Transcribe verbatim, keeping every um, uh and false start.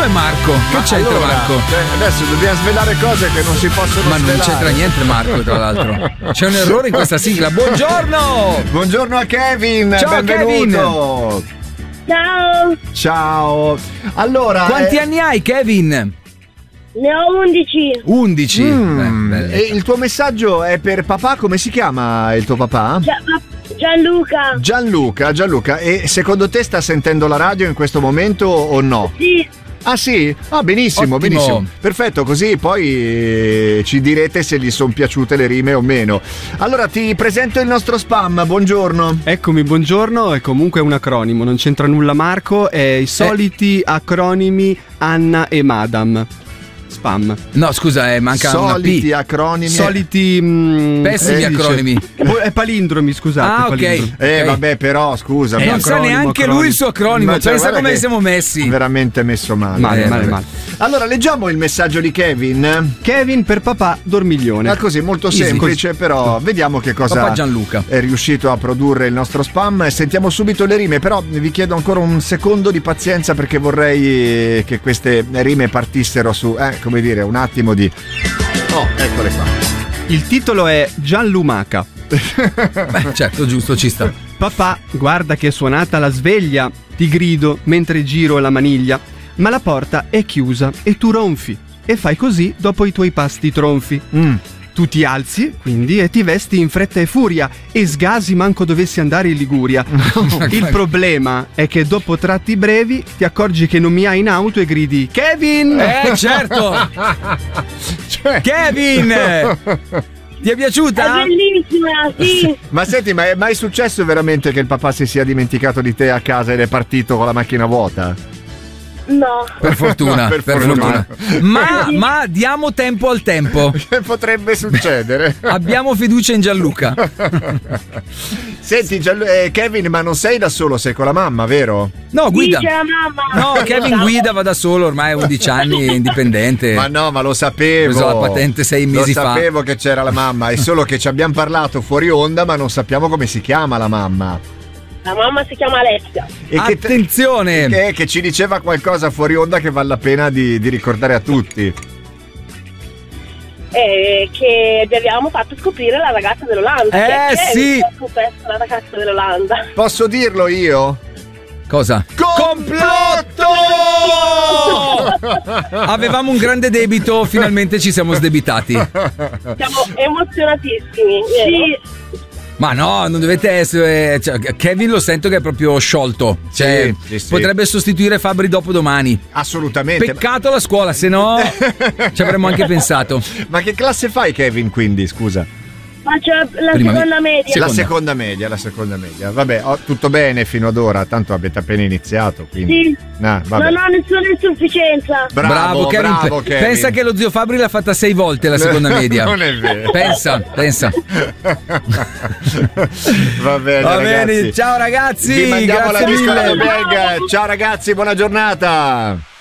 è Marco? Che Ma c'entra allora, Marco? Cioè, adesso dobbiamo svelare cose che non si possono Ma svelare. non c'entra niente Marco, tra l'altro. C'è un errore in questa sigla. Buongiorno! Buongiorno a Kevin, Ciao, benvenuto. Ciao, Ciao. Allora, Quanti eh, anni hai, Kevin? ne ho undici. undici. mm, Beh, beh. e il tuo messaggio è per papà? Come si chiama il tuo papà? Gia- Gianluca. Gianluca, Gianluca. E secondo te sta sentendo la radio in questo momento o no? Sì, Ah sì? Ah benissimo, Ottimo. benissimo. Perfetto, così poi eh, ci direte se gli sono piaciute le rime o meno. Allora ti presento il nostro spam, buongiorno. Eccomi, buongiorno, è comunque un acronimo, non c'entra nulla Marco, è i soliti acronimi Anna e Madam. Spam. No, scusa, eh, manca Soliti una P. acronimi. Soliti mh, Pessimi come si dice? acronimi. Po- È palindromi, scusate. Ah, ok. palindromi. Eh Ok. vabbè, però scusa, Eh, Non ma- sa acronimo, neanche acronimo. lui il suo acronimo. Ma cioè, Pensa guarda come che- siamo messi. veramente messo male. Male, Eh, male, vabbè. male. Allora, leggiamo il messaggio di Kevin. Kevin per papà dormiglione. Ma così, molto Easy, semplice, però vediamo che cosa Papà Gianluca. è riuscito a produrre il nostro spam. Sentiamo subito le rime, però vi chiedo ancora un secondo di pazienza perché vorrei che queste rime partissero su, eh, come dire, un attimo di... Oh, eccole qua. Il titolo è Gianlumaca. Beh, certo, giusto, ci sta. Papà, guarda che è suonata la sveglia, ti grido mentre giro la maniglia, ma la porta è chiusa e tu ronfi e fai così dopo i tuoi pasti tronfi. Mm. Tu ti alzi, quindi, e ti vesti in fretta e furia e sgasi manco dovessi andare in Liguria. Il problema è che dopo tratti brevi ti accorgi che non mi hai in auto e gridi Kevin! Eh, certo! Cioè... Kevin! Ti è è piaciuta? bellissima, sì. Ma senti, ma è mai successo veramente che il papà si sia dimenticato di te a casa ed è partito con la macchina vuota? No, Per fortuna, Per per fortuna. fortuna. Ma, ma diamo tempo al tempo. Che potrebbe succedere? Abbiamo fiducia in Gianluca. Senti, Gianlu- eh, Kevin, ma non sei da solo, sei con la mamma, vero? No, guida. dice la mamma. No, Kevin guida, va da solo, ormai ha undici anni, è indipendente. Ma no, ma lo sapevo. Ho preso la patente sei mesi lo fa. sapevo che c'era la mamma, è solo che ci abbiamo parlato fuori onda, ma non sappiamo come si chiama la mamma. La mamma si chiama Alessia. E che, te- Attenzione! che, che ci diceva qualcosa fuori onda che vale la pena di, di ricordare a tutti. Eh, che vi abbiamo fatto scoprire la ragazza dell'Olanda. Eh, Che è sì. che ha scoperto la ragazza dell'Olanda. Posso dirlo io? Cosa? Complotto! Avevamo un grande debito, finalmente ci siamo sdebitati. Siamo emozionatissimi. Sì. Ma no, non dovete essere. Cioè, Kevin lo sento che è proprio sciolto. Cioè, Sì, sì, sì. potrebbe sostituire Fabri dopodomani. Assolutamente. Peccato la scuola, se no ci avremmo anche pensato. Ma che classe fai, Kevin, quindi, scusa? Faccio la, la Prima seconda me- media. Seconda. La seconda media, la seconda media. Vabbè, ho tutto bene fino ad ora, tanto avete appena iniziato, quindi... Sì. Ah, vabbè. Non ho nessuna insufficienza. Bravo, Kevin. bravo, Kevin. Pensa che lo zio Fabri l'ha fatta sei volte la seconda media. Non è vero. Pensa, pensa. Va bene, Va ragazzi. bene, ciao ragazzi. Vi mandiamo la grazie disco mille. alla Bang. Ciao ragazzi, buona giornata.